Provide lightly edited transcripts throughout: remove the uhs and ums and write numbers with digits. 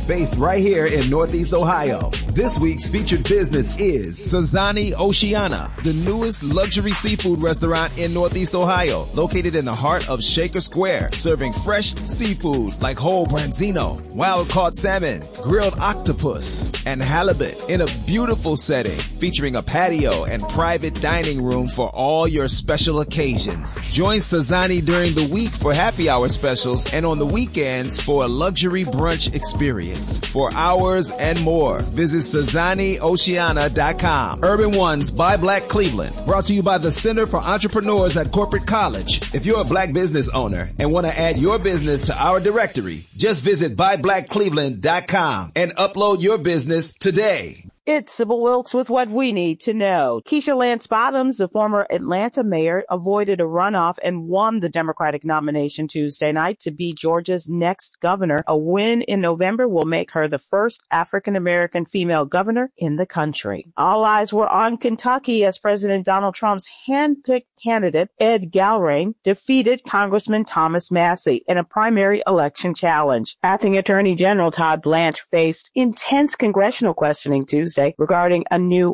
based right here in Northeast Ohio. This week's featured business is Sazani Oceana, the newest luxury seafood restaurant in Northeast Ohio, located in the heart of Shaker Square, serving fresh seafood like whole branzino, wild-caught salmon, grilled octopus, and halibut in a beautiful setting, featuring a patio and private dining room for all your special occasions. Join Sazani during the week for happy hour specials and on the weekends for a luxury brunch experience. For hours and more, visit SazaniOceana.com. Urban One's Buy Black Cleveland, brought to you by the Center for Entrepreneurs at Corporate College. If you're a black business owner and want to add your business to our directory, just visit BuyBlackCleveland.com and upload your business today. It's Sybil Wilkes with what we need to know. Keisha Lance Bottoms, the former Atlanta mayor, avoided a runoff and won the Democratic nomination Tuesday night to be Georgia's next governor. A win in November will make her the first African-American female governor in the country. All eyes were on Kentucky as President Donald Trump's hand-picked candidate, Ed Galbraith, defeated Congressman Thomas Massie in a primary election challenge. Acting Attorney General Todd Blanche faced intense congressional questioning Tuesday regarding a new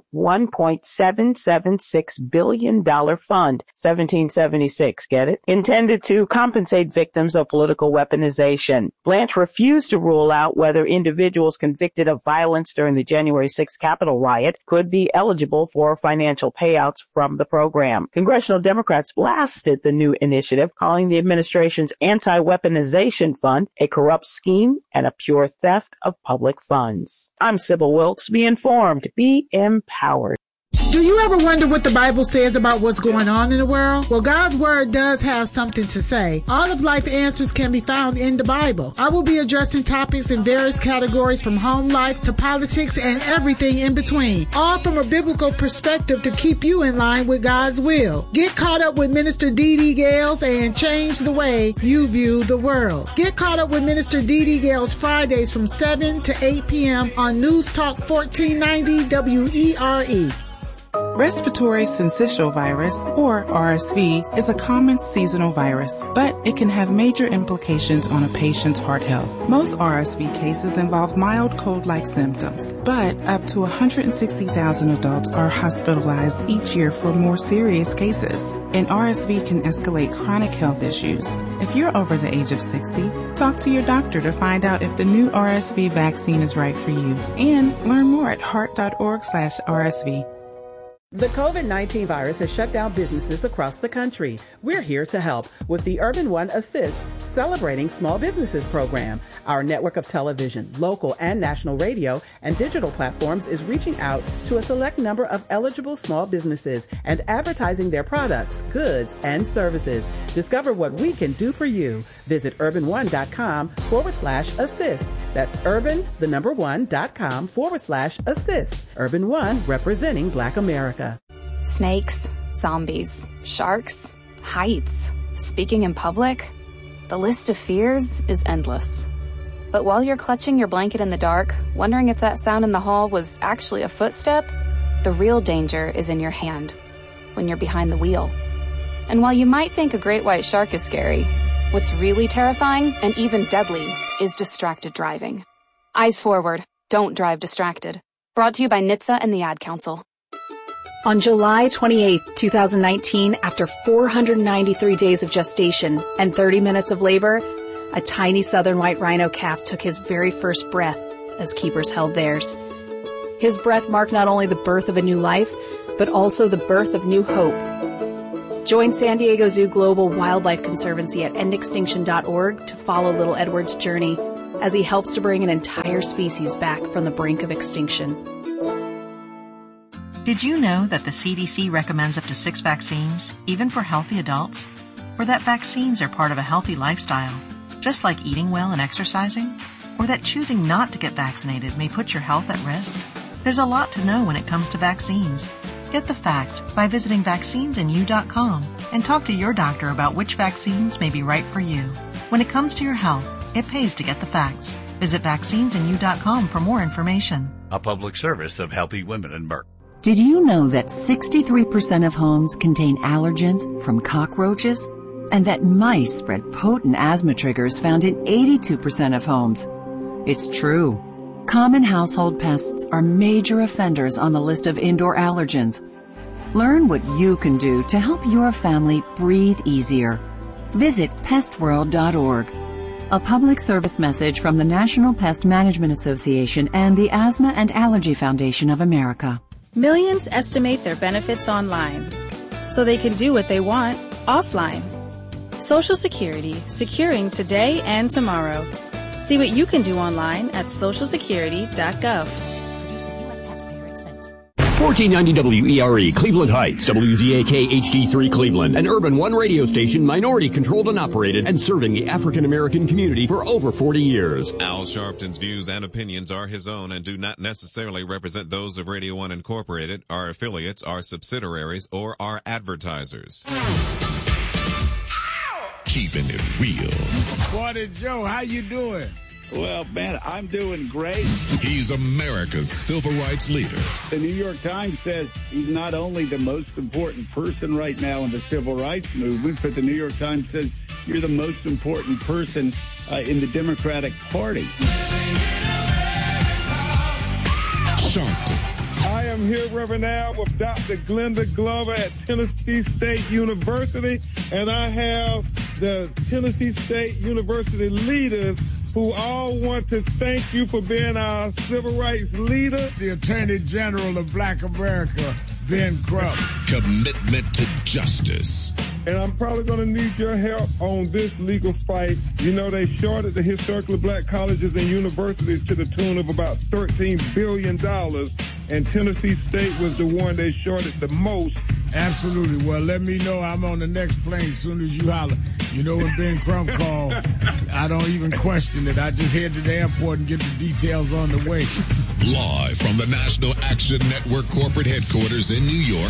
$1.776 billion fund, 1776, get it? Intended to compensate victims of political weaponization. Blanche refused to rule out whether individuals convicted of violence during the January 6th Capitol riot could be eligible for financial payouts from the program. Congressional Democrats blasted the new initiative, calling the administration's anti-weaponization fund a corrupt scheme and a pure theft of public funds. I'm Sybil Wilkes. Be informed. Be empowered. Do you ever wonder what the Bible says about what's going on in the world? Well, God's Word does have something to say. All of life answers can be found in the Bible. I will be addressing topics in various categories from home life to politics and everything in between, all from a biblical perspective to keep you in line with God's will. Get caught up with Minister Dee Dee Gales and change the way you view the world. Get caught up with Minister Dee Dee Gales Fridays from 7 to 8 p.m. on News Talk 1490 WERE. Respiratory syncytial virus, or RSV, is a common seasonal virus, but it can have major implications on a patient's heart health. Most RSV cases involve mild cold-like symptoms, but up to 160,000 adults are hospitalized each year for more serious cases. And RSV can escalate chronic health issues. If you're over the age of 60, talk to your doctor to find out if the new RSV vaccine is right for you. And learn more at heart.org/RSV. The COVID-19 virus has shut down businesses across the country. We're here to help with the Urban One Assist Celebrating Small Businesses program. Our network of television, local and national radio, and digital platforms is reaching out to a select number of eligible small businesses and advertising their products, goods, and services. Discover what we can do for you. Visit urban1.com/assist. That's urban1.com/assist. Urban One, representing Black America. Snakes, zombies, sharks, heights, speaking in public. The list of fears is endless. But while you're clutching your blanket in the dark, wondering if that sound in the hall was actually a footstep, the real danger is in your hand, when you're behind the wheel. And while you might think a great white shark is scary, what's really terrifying and even deadly is distracted driving. Eyes forward, don't drive distracted. Brought to you by NHTSA and the Ad Council. On July 28, 2019, after 493 days of gestation and 30 minutes of labor, a tiny southern white rhino calf took his very first breath as keepers held theirs. His breath marked not only the birth of a new life, but also the birth of new hope. Join San Diego Zoo Global Wildlife Conservancy at endextinction.org to follow little Edward's journey as he helps to bring an entire species back from the brink of extinction. Did you know that the CDC recommends up to 6 vaccines, even for healthy adults? Or that vaccines are part of a healthy lifestyle, just like eating well and exercising? Or that choosing not to get vaccinated may put your health at risk? There's a lot to know when it comes to vaccines. Get the facts by visiting vaccinesandyou.com and talk to your doctor about which vaccines may be right for you. When it comes to your health, it pays to get the facts. Visit vaccinesandyou.com for more information. A public service of Healthy Women and Merck. Did you know that 63% of homes contain allergens from cockroaches? And that mice spread potent asthma triggers found in 82% of homes? It's true. Common household pests are major offenders on the list of indoor allergens. Learn what you can do to help your family breathe easier. Visit pestworld.org. A public service message from the National Pest Management Association and the Asthma and Allergy Foundation of America. Millions estimate their benefits online, so they can do what they want offline. Social Security, securing today and tomorrow. See what you can do online at socialsecurity.gov. 1490 WERE, Cleveland Heights, WZAK HD3 Cleveland, an Urban One radio station, minority controlled and operated, and serving the African American community for over 40 years. Al Sharpton's views and opinions are his own and do not necessarily represent those of Radio One Incorporated, our affiliates, our subsidiaries, or our advertisers. Keeping it real. Squatty Joe, how you doing? Well, man, I'm doing great. He's America's civil rights leader. The New York Times says he's not only the most important person right now in the civil rights movement, but the New York Times says you're the most important person in the Democratic Party. Sharpton. I am here, Reverend Al, with Dr. Glenda Glover at Tennessee State University, and I have the Tennessee State University leaders who all want to thank you for being our civil rights leader. The Attorney General of Black America, Ben Crump. Commitment to justice. And I'm probably going to need your help on this legal fight. You know, they shorted the historically black colleges and universities to the tune of about $13 billion, and Tennessee State was the one they shorted the most. Absolutely. Well, let me know. I'm on the next plane as soon as you holler. You know, when Ben Crump called, I don't even question it. I just head to the airport and get the details on the way. Live from the National Action Network corporate headquarters in New York.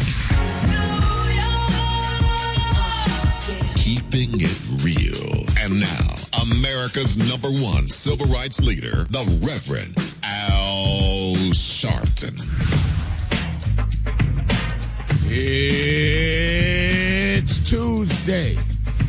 Keeping it real. And now, America's #1 civil rights leader, the Reverend Al Sharpton. It's Tuesday,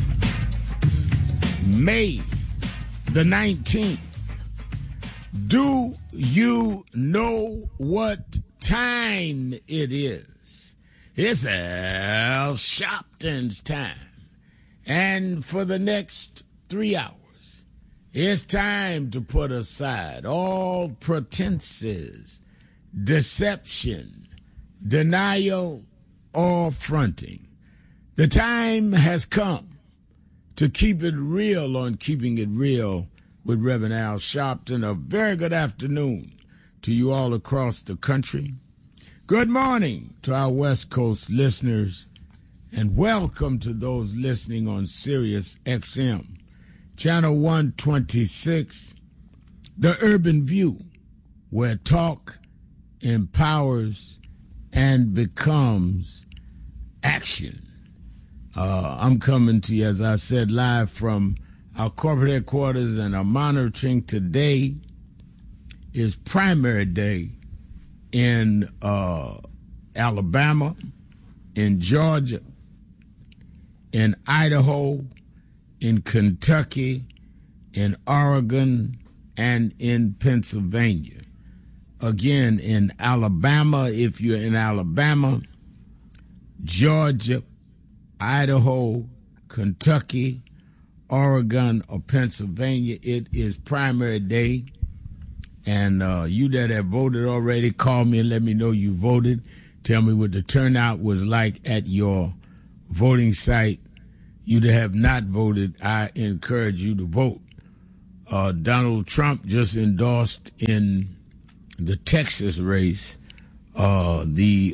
May the 19th. Do you know what time it is? It's Al Sharpton's time. And for the next 3 hours, it's time to put aside all pretenses, deception, denial, or fronting. The time has come to keep it real on Keeping It Real with Reverend Al Sharpton. A very good afternoon to you all across the country. Good morning to our West Coast listeners, and welcome to those listening on Sirius XM, Channel 126, The Urban View, where talk empowers and becomes action. I'm coming to you, as I said, live from our corporate headquarters, and I'm monitoring today is primary day in Alabama, in Georgia, in Idaho, in Kentucky, in Oregon, and in Pennsylvania. Again, in Alabama, if you're in Alabama, Georgia, Idaho, Kentucky, Oregon, or Pennsylvania, it is primary day. And you that have voted already, call me and let me know you voted. Tell me what the turnout was like at your voting site. You that have not voted, I encourage you to vote. Donald Trump just endorsed in the Texas race the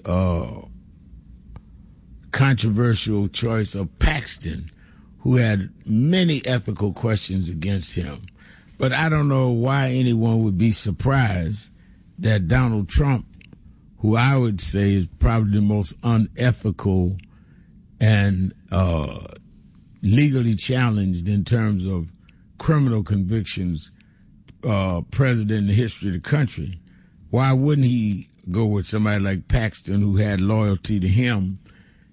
controversial choice of Paxton, who had many ethical questions against him. But I don't know why anyone would be surprised that Donald Trump, who I would say is probably the most unethical and legally challenged in terms of criminal convictions, president in the history of the country, why wouldn't he go with somebody like Paxton, who had loyalty to him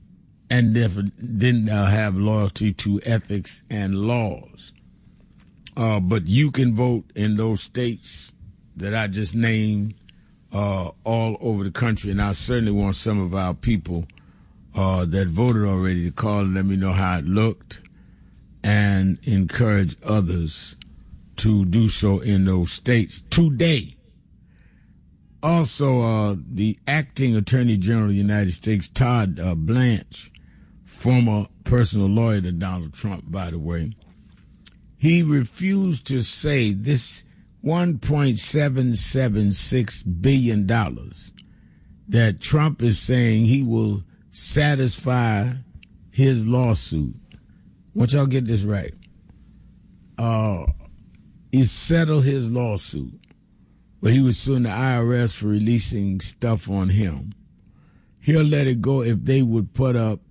and didn't have loyalty to ethics and laws? But you can vote in those states that I just named all over the country, and I certainly want some of our people that voted already to call and let me know how it looked and encourage others to do so in those states today. Also, the acting Attorney General of the United States, Todd Blanche, former personal lawyer to Donald Trump, by the way, he refused to say this $1.776 billion that Trump is saying he will satisfy his lawsuit. I want y'all to get this right. He settled his lawsuit where he was suing the IRS for releasing stuff on him. He'll let it go if they would put up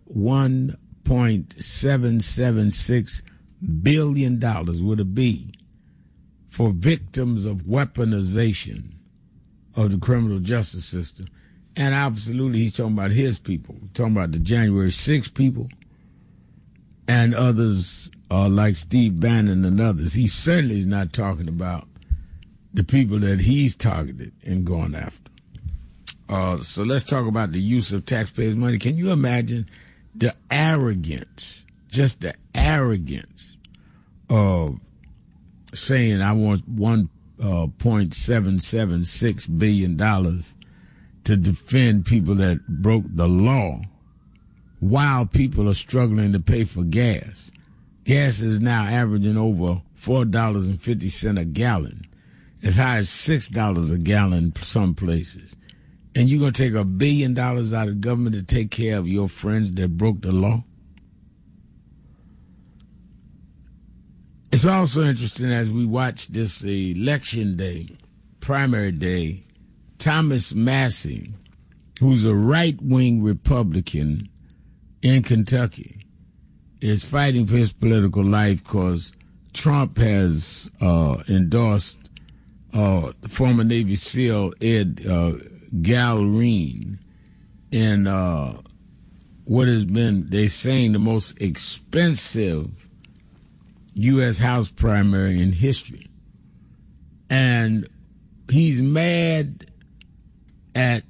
$1.776 billion with a B for victims of weaponization of the criminal justice system. And absolutely, he's talking about his people. He's talking about the January 6th people and others like Steve Bannon and others. He certainly is not talking about the people that he's targeted and going after. So let's talk about the use of taxpayers' money. Can you imagine the arrogance, just the arrogance of saying I want $1.776 billion to defend people that broke the law while people are struggling to pay for gas. Gas is now averaging over $4.50 a gallon, as high as $6 a gallon some places. And you're going to take $1 billion out of government to take care of your friends that broke the law? It's also interesting as we watch this election day, primary day, Thomas Massie, who's a right-wing Republican in Kentucky, is fighting for his political life because Trump has endorsed former Navy SEAL Ed Galrine in what has been, they're saying, the most expensive U.S. House primary in history. And he's mad at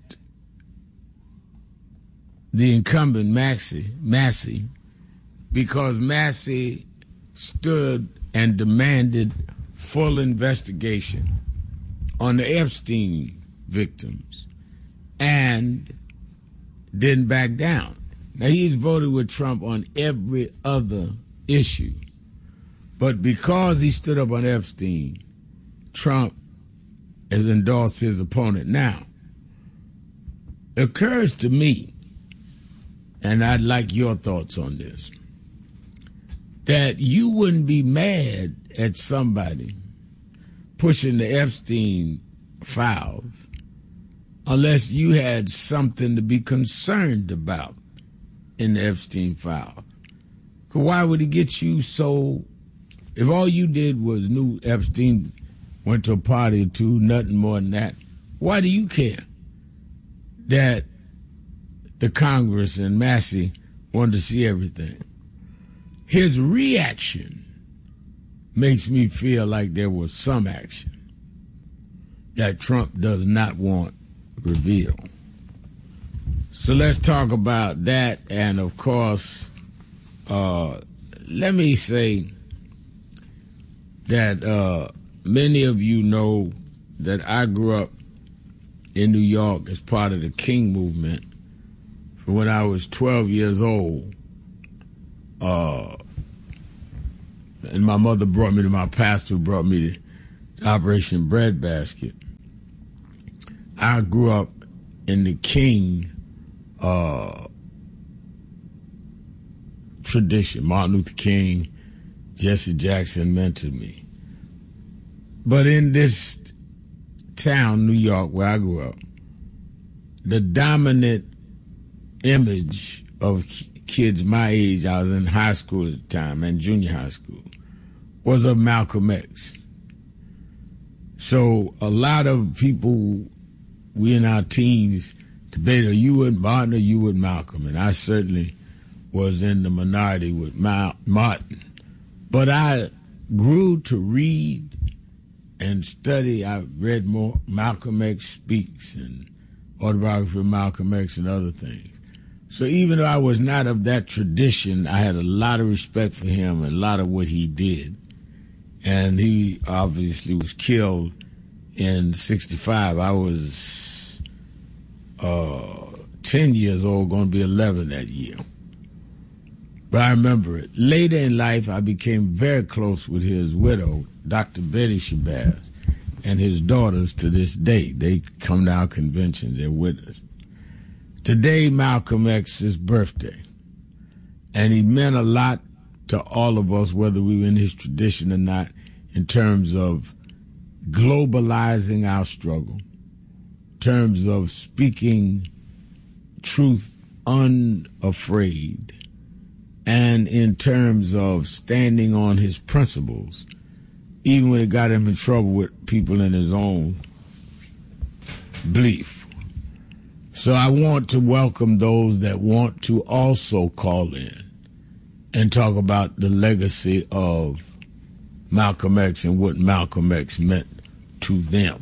the incumbent Massie because Massie stood and demanded full investigation on the Epstein victims and didn't back down. Now, he's voted with Trump on every other issue. But because he stood up on Epstein, Trump has endorsed his opponent. Now, it occurs to me, and I'd like your thoughts on this, that you wouldn't be mad at somebody pushing the Epstein files unless you had something to be concerned about in the Epstein files. Why would he get you so... If all you did was knew Epstein went to a party or two, nothing more than that, why do you care that the Congress and Massie wanted to see everything? His reaction makes me feel like there was some action that Trump does not want revealed. So let's talk about that. And, of course, let me say that many of you know that I grew up in New York as part of the King movement from when I was 12 years old. And my mother brought me to my pastor, who brought me to Operation Breadbasket. I grew up in the King tradition. Martin Luther King, Jesse Jackson mentored me. But in this town, New York, where I grew up, the dominant image of kids my age, I was in high school at the time and junior high school, was of Malcolm X. So a lot of people, we in our teens, debate, are you with Martin or you with Malcolm? And I certainly was in the minority with Martin. But I grew to read and study. I read more Malcolm X Speaks and Autobiography of Malcolm X and other things. So even though I was not of that tradition, I had a lot of respect for him and a lot of what he did. And he obviously was killed in 1965. I was 10 years old, going to be 11 that year. But I remember it. Later in life, I became very close with his widow, Dr. Betty Shabazz, and his daughters to this day. They come to our convention. They're with us. Today, Malcolm X's birthday. And he meant a lot to all of us, whether we were in his tradition or not, in terms of globalizing our struggle, in terms of speaking truth unafraid, and in terms of standing on his principles, even when it got him in trouble with people in his own belief. So I want to welcome those that want to also call in and talk about the legacy of Malcolm X and what Malcolm X meant to them.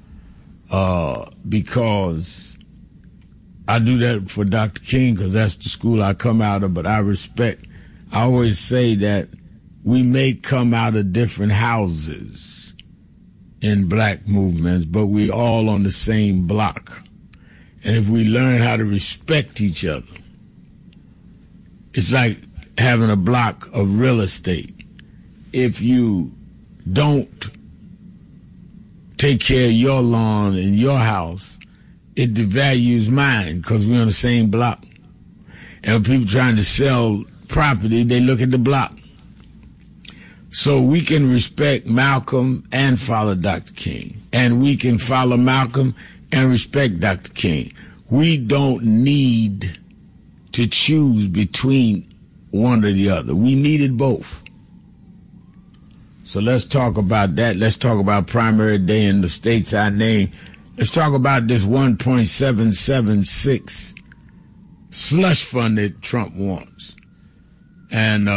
Because I do that for Dr. King because that's the school I come out of, but I always say that we may come out of different houses in black movements, but we all on the same block. And if we learn how to respect each other, it's like having a block of real estate. If you don't take care of your lawn in your house, it devalues mine because we're on the same block. And when people trying to sell property, they look at the block. So we can respect Malcolm and follow Dr. King. And we can follow Malcolm and respect Dr. King. We don't need to choose between one or the other. We needed both. So let's talk about that. Let's talk about primary day in the states I named. Let's talk about this 1.776 slush fund that Trump wants. And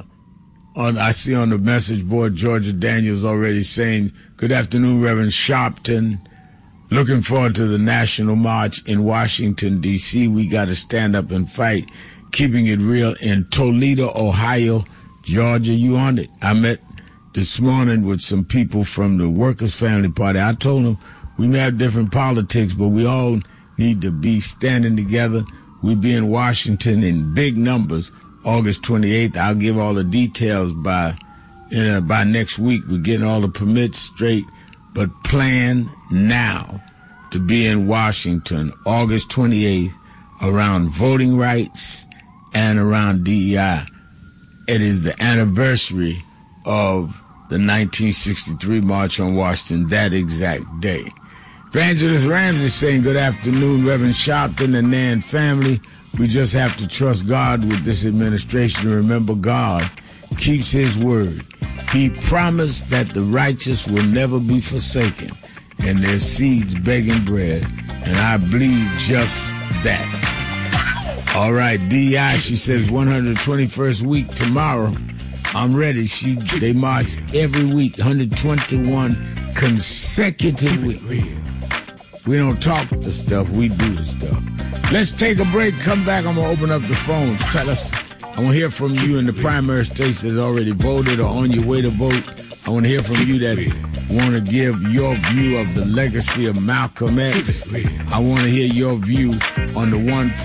I see on the message board, Georgia Daniels already saying, good afternoon, Reverend Sharpton. Looking forward to the National March in Washington, D.C. We got to stand up and fight, keeping it real in Toledo, Ohio, Georgia. You on it? I met this morning with some people from the Workers' Family Party. I told them, we may have different politics, but we all need to be standing together. We'll be in Washington in big numbers, August 28th. I'll give all the details by next week. We're getting all the permits straight, but plan now to be in Washington, August 28th, around voting rights and around DEI. It is the anniversary of the 1963 March on Washington, that exact day. Evangelist Ramsey saying, good afternoon, Reverend Sharpton and Nan family. We just have to trust God with this administration. Remember, God keeps his word. He promised that the righteous will never be forsaken and their seeds begging bread. And I believe just that. All right, DI, she says 121st week tomorrow. I'm ready. They march every week, 121 consecutive weeks. We don't talk the stuff, we do the stuff. Let's take a break, come back, I'm going to open up the phones. Tell us, I want to hear from you in the primary states that's already voted or on your way to vote. I want to hear from you that want to give your view of the legacy of Malcolm X. I want to hear your view on the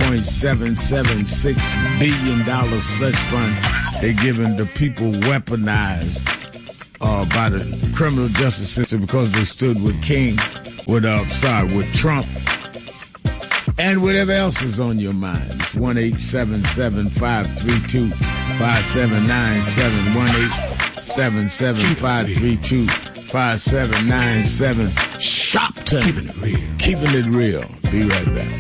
$1.776 billion slush fund they're giving the people weaponized by the criminal justice system because they stood with with Trump, and whatever else is on your mind. It's 1-877-532-5797, 1-877-532-5797. Shopton, keeping it real. Be right back.